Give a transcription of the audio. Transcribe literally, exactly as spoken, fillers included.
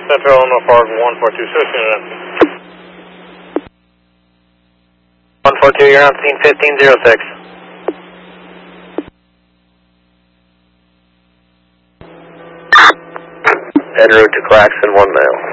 Central Illinois Park one four two six, unit empty. one four two, you're on scene fifteen zero six. En route to Claxton, one mile.